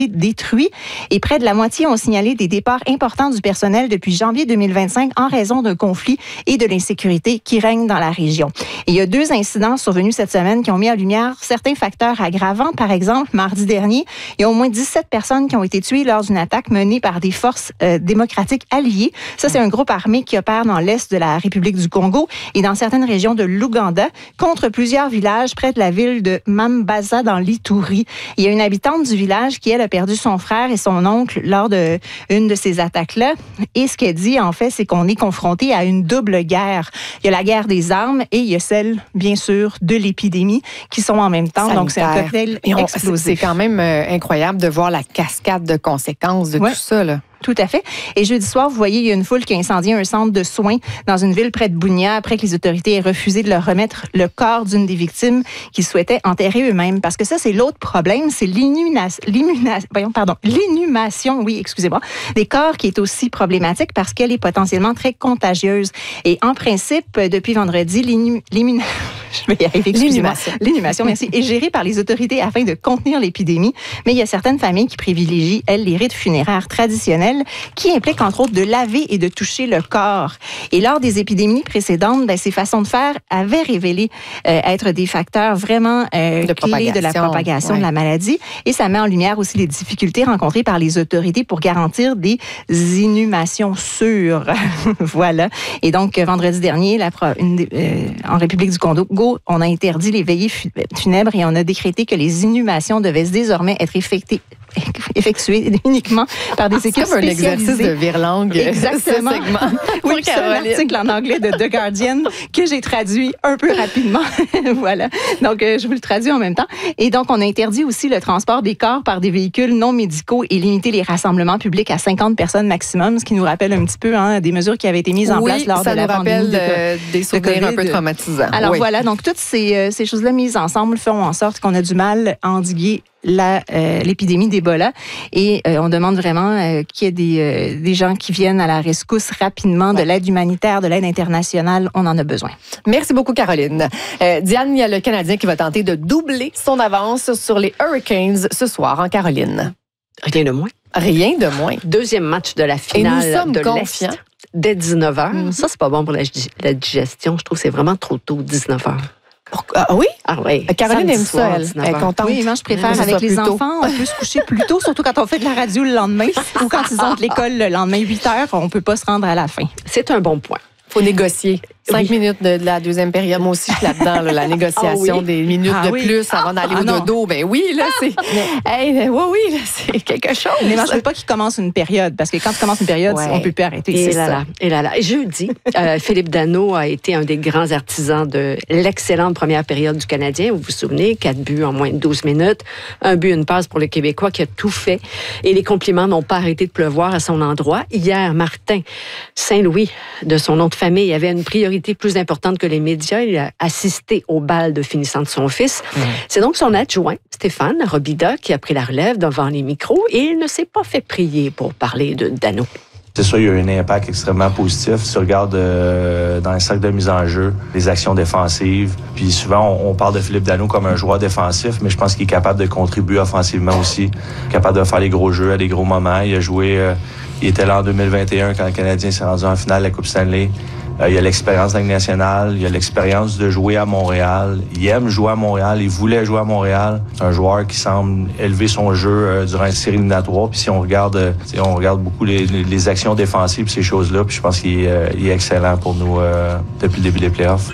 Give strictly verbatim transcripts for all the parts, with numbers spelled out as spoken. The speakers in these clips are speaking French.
détruits et près de la moitié ont signalé des départs importants du personnel depuis janvier deux mille vingt-cinq en raison d'un conflit et de l'insécurité qui règne dans la région. Et il y a deux incidents survenus cette semaine qui ont mis en lumière certains facteurs aggravants. Par exemple, mardi dernier, il y a au moins dix-sept personnes qui ont été tuées lors d'une attaque menée par des forces euh, démocratiques alliées. Ça, c'est un groupe armé qui opère dans l'est de la République du Congo et dans certaines régions de l'Ouganda contre plusieurs villages près de la ville de Mambaza dans l'Ituri. Il y a une habitante du village qui, elle, a perdu son frère et son oncle lors de une de ces attaques-là. Et ce qu'elle dit, en fait, c'est qu'on est confronté à une double guerre. Il y a la guerre des armes et il y a celle, bien sûr, de l'épidémie qui sont en même temps. Sanitaire. Donc, c'est un cocktail explosif. C'est quand même euh, incroyable de voir la cascade de conséquences de ouais. tout ça, là. Tout à fait. Et jeudi soir, vous voyez, il y a une foule qui a incendié un centre de soins dans une ville près de Bunia après que les autorités aient refusé de leur remettre le corps d'une des victimes qu'ils souhaitaient enterrer eux-mêmes. Parce que ça, c'est l'autre problème, c'est l'inhumation, voyons, pardon, l'inhumation, oui, excusez-moi, des corps qui est aussi problématique parce qu'elle est potentiellement très contagieuse. Et en principe, depuis vendredi, l'inhumation, je vais y arriver, excusez-moi, l'inhumation, merci, est gérée par les autorités afin de contenir l'épidémie. Mais il y a certaines familles qui privilégient, elles, les rites funéraires traditionnels qui implique entre autres de laver et de toucher le corps. Et lors des épidémies précédentes, ben, ces façons de faire avaient révélé euh, être des facteurs vraiment euh, de clés de la propagation ouais. de la maladie. Et ça met en lumière aussi les difficultés rencontrées par les autorités pour garantir des inhumations sûres. Voilà. Et donc, vendredi dernier, la, une, euh, en République du Congo, on a interdit les veillées funèbres et on a décrété que les inhumations devaient désormais être effectuées effectué uniquement par des équipes spécialisées. C'est comme un exercice de virlangue. Exactement. Oui, c'est un article en anglais de The Guardian que j'ai traduit un peu rapidement. Voilà. Donc, euh, je vous le traduis en même temps. Et donc, on a interdit aussi le transport des corps par des véhicules non médicaux et limité les rassemblements publics à cinquante personnes maximum, ce qui nous rappelle un petit peu hein, des mesures qui avaient été mises en oui, place lors de la ça pandémie. nous rappelle de, des souvenirs un peu traumatisants. Alors oui. voilà, donc toutes ces, euh, ces choses-là mises ensemble font en sorte qu'on a du mal à endiguer La, euh, l'épidémie d'Ebola et euh, on demande vraiment euh, qu'il y ait des, euh, des gens qui viennent à la rescousse rapidement, ouais. de l'aide humanitaire, de l'aide internationale, on en a besoin. Merci beaucoup Caroline. Euh, Diane, il y a le Canadien qui va tenter de doubler son avance sur les Hurricanes ce soir en Caroline. Rien de moins. Rien de moins. Deuxième match de la finale et nous sommes de confiants. l'Est dès dix-neuf heures. Mm-hmm. Ça, c'est pas bon pour la, la digestion. Je trouve que c'est vraiment trop tôt, dix-neuf heures. Ah oui? Ah oui. Caroline aime ça, elle. Elle est contente. Oui, moi, je préfère avec les enfants. On peut se coucher plus tôt, surtout quand on fait de la radio le lendemain ou quand ils ont de l'école le lendemain, huit heures, on ne peut pas se rendre à la fin. C'est un bon point. Il faut négocier. Cinq oui. minutes de, de la deuxième période. Moi aussi, je suis là-dedans, là, la négociation oh oui. des minutes ah de oui. plus avant d'aller ah, au dodo. Ben oui, là, c'est... hey, oui, oui, là, c'est quelque chose. Mais moi, je ne veux pas qu'il commence une période, parce que quand tu commences une période, ouais. on ne peut plus arrêter. Et c'est là, ça. là, et là, là. Jeudi, euh, Philippe Danault a été un des grands artisans de l'excellente première période du Canadien. Vous vous souvenez, quatre buts en moins de douze minutes, un but, une passe pour le Québécois qui a tout fait. Et les compliments n'ont pas arrêté de pleuvoir à son endroit. Hier, Martin Saint-Louis, de son nom de famille, avait une priorité plus importante que les médias. Il a assisté au bal de finissant de son fils. Mmh. C'est donc son adjoint, Stéphane Robida, qui a pris la relève devant les micros et il ne s'est pas fait prier pour parler de Danault. C'est sûr, il y a eu un impact extrêmement positif. Si tu regardes euh, dans les cercles de mise en jeu, les actions défensives, puis souvent, on, on parle de Philippe Danault comme un joueur défensif, mais je pense qu'il est capable de contribuer offensivement aussi, capable de faire les gros jeux à des gros moments. Il a joué, euh, il était là en deux mille vingt et un quand le Canadien s'est rendu en finale de la Coupe Stanley. Euh, il a l'expérience de la Ligue nationale, il a l'expérience de jouer à Montréal. Il aime jouer à Montréal, il voulait jouer à Montréal. C'est un joueur qui semble élever son jeu euh, durant une série éliminatoire. Puis si on regarde, euh, on regarde beaucoup les, les, les actions défensives, ces choses-là, puis je pense qu'il est, euh, il est excellent pour nous euh, depuis le début des playoffs.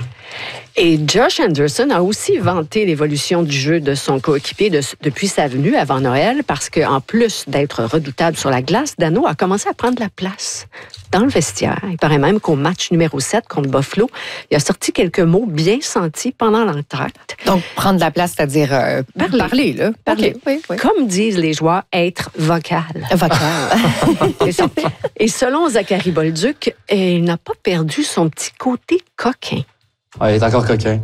Et Josh Anderson a aussi vanté l'évolution du jeu de son coéquipier de, depuis sa venue avant Noël, parce qu'en plus d'être redoutable sur la glace, Danault a commencé à prendre la place dans le vestiaire. Il paraît même qu'au match numéro sept contre Buffalo, il a sorti quelques mots bien sentis pendant l'entracte. Donc, prendre la place, c'est-à-dire euh, parler. parler, là. Parler. Okay. Oui, oui. Comme disent les joueurs, être vocal. Vocal. Et selon Zachary Bolduc, il n'a pas perdu son petit côté coquin. Ouais, il est encore coquin.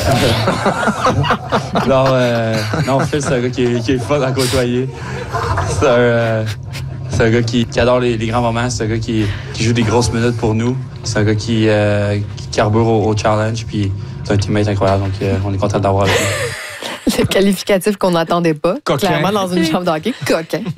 non, euh, non, Phil, c'est un gars qui est, qui est fun à côtoyer. C'est un, euh, c'est un gars qui, qui adore les, les grands moments. C'est un gars qui, qui joue des grosses minutes pour nous. C'est un gars qui, euh, qui carbure au, au challenge. Puis c'est un teammate incroyable. Donc, euh, on est content d'avoir avec lui. C'est le qualificatif qu'on n'attendait pas. Coquin. Clairement, dans une chambre d'hockey, coquin.